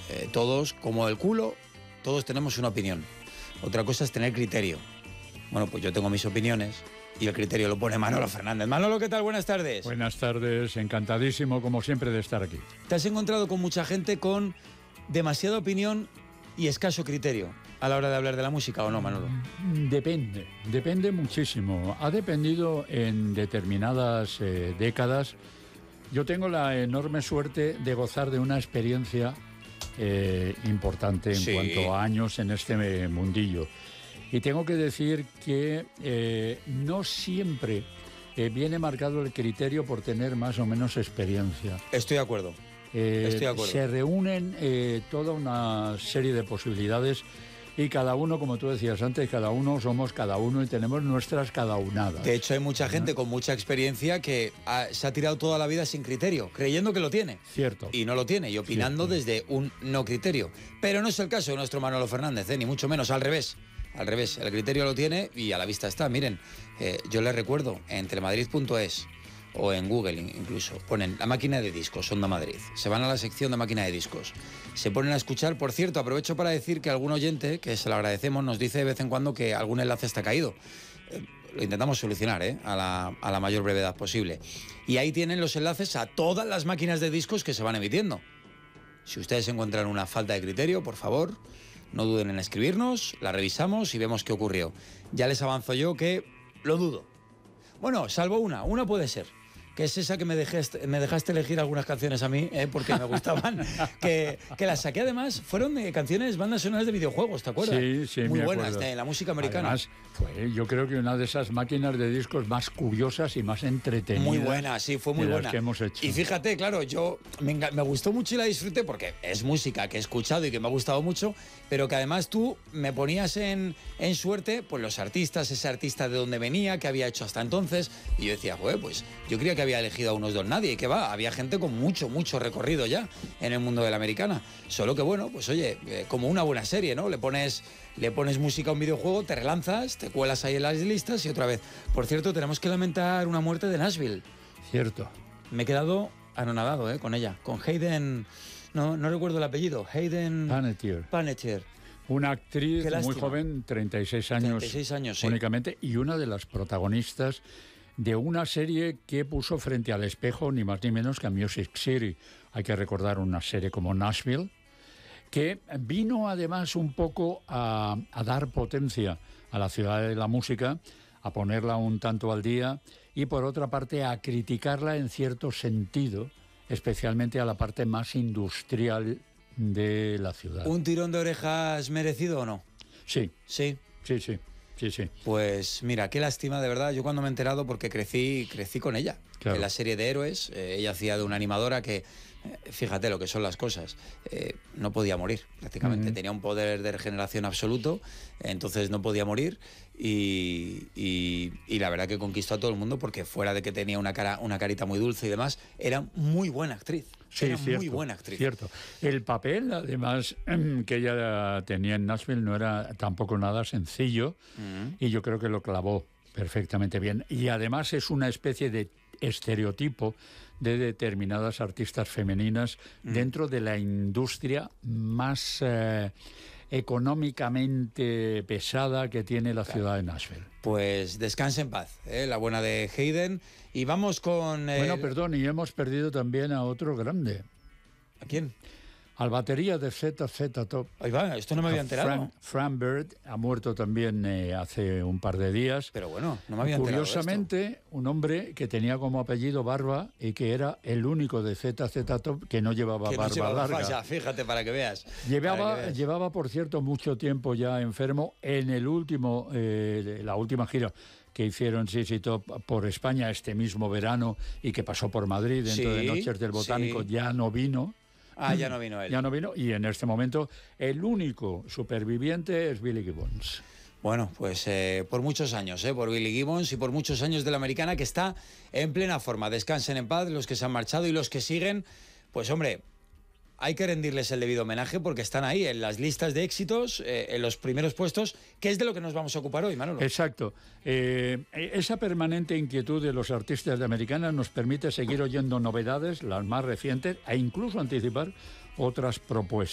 Todos, como el culo, todos tenemos una opinión. Otra cosa es tener criterio. Bueno, pues yo tengo mis opiniones y el criterio lo pone Manolo Fernández. Manolo, ¿qué tal? Buenas tardes. Buenas tardes, encantadísimo como siempre de estar aquí. ¿Te has encontrado con mucha gente con demasiada opinión y escaso criterio a la hora de hablar de la música o no, Manolo? Depende muchísimo. Ha dependido en determinadas décadas. Yo tengo la enorme suerte de gozar de una experiencia importante en cuanto a años en este mundillo. Y tengo que decir que no siempre viene marcado el criterio por tener más o menos experiencia. Estoy de acuerdo. Se reúnen toda una serie de posibilidades y cada uno, como tú decías antes, cada uno somos cada uno y tenemos nuestras cadaunadas. De hecho, hay mucha gente con mucha experiencia que se ha tirado toda la vida sin criterio, creyendo que lo tiene. Cierto. Y no lo tiene, y opinando desde un no criterio. Pero no es el caso de nuestro Manolo Fernández, ni mucho menos, al revés. Al revés, el criterio lo tiene y a la vista está. Miren, yo les recuerdo, en telemadrid.es o en Google incluso, ponen la máquina de discos, Onda Madrid. Se van a la sección de máquina de discos. Se ponen a escuchar. Por cierto, aprovecho para decir que algún oyente, que se lo agradecemos, nos dice de vez en cuando que algún enlace está caído. Lo intentamos solucionar, a la mayor brevedad posible. Y ahí tienen los enlaces a todas las máquinas de discos que se van emitiendo. Si ustedes encuentran una falta de criterio, por favor, no duden en escribirnos, la revisamos y vemos qué ocurrió. Ya les avanzo yo que lo dudo. Bueno, salvo una puede ser, que es esa que me dejaste elegir algunas canciones a mí, porque me gustaban, que las saqué además, fueron canciones, bandas sonoras de videojuegos, ¿te acuerdas? Sí, muy me buenas, acuerdo. de la música americana. Además, fue yo creo que una de esas máquinas de discos más curiosas y más entretenidas. Muy buena, sí, fue muy de las buena. que hemos hecho. Y fíjate, claro, yo me gustó mucho y la disfruté porque es música que he escuchado y que me ha gustado mucho, pero que además tú me ponías en suerte, pues los artistas, ese artista de dónde venía, que había hecho hasta entonces, y yo decía, pues yo creía que había elegido a unos don nadie, y que va, había gente con mucho recorrido ya en el mundo de la americana. Solo que bueno, pues oye, como una buena serie, ¿no? Le pones música a un videojuego, te relanzas, te cuelas ahí en las listas y otra vez. Por cierto, tenemos que lamentar una muerte de Nashville. Cierto. Me he quedado anonadado, con ella, con Hayden, no recuerdo el apellido, Hayden Panettiere. Una actriz muy joven, 36 años, 36 años, sí. Únicamente, y una de las protagonistas de una serie que puso frente al espejo ni más ni menos que a Music City. Hay que recordar una serie como Nashville, que vino además un poco a dar potencia a la ciudad de la música, a ponerla un tanto al día y por otra parte a criticarla en cierto sentido, especialmente a la parte más industrial de la ciudad. ¿Un tirón de orejas merecido o no? Sí. Sí. Sí. Pues mira, qué lástima, de verdad. Yo cuando me he enterado, porque crecí con ella, claro, en la serie de Héroes, ella hacía de una animadora que, fíjate lo que son las cosas, no podía morir prácticamente. Tenía un poder de regeneración absoluto, entonces no podía morir y la verdad que conquistó a todo el mundo porque fuera de que tenía una carita muy dulce y demás, era muy buena actriz. Sí, era cierto, muy buena actriz. Cierto. El papel, además, que ella tenía en Nashville no era tampoco nada sencillo y yo creo que lo clavó perfectamente bien. Y además es una especie de estereotipo de determinadas artistas femeninas dentro de la industria más económicamente pesada que tiene la ciudad de Nashville. Pues descanse en paz, la buena de Hayden. Y vamos con... Bueno, perdón, y hemos perdido también a otro grande. ¿A quién? Al batería de ZZ Top. Ahí va, esto no me había enterado. Fran Bird ha muerto también hace un par de días. Pero bueno, no me había enterado. Curiosamente, un hombre que tenía como apellido Barba y que era el único de ZZ Top que no llevaba barba larga. Falla, fíjate, para que veas. Llevaba, por cierto, mucho tiempo ya enfermo. En la última gira que hicieron ZZ Top por España este mismo verano y que pasó por Madrid dentro de Noches del Botánico, ya no vino. Ya no vino él. Ya no vino y en este momento el único superviviente es Billy Gibbons. Bueno, pues por muchos años, por Billy Gibbons y por muchos años de la americana que está en plena forma. Descansen en paz los que se han marchado y los que siguen, pues hombre, hay que rendirles el debido homenaje porque están ahí en las listas de éxitos, en los primeros puestos, que es de lo que nos vamos a ocupar hoy, Manolo. Exacto. Esa permanente inquietud de los artistas de americana nos permite seguir oyendo novedades, las más recientes, e incluso anticipar otras propuestas.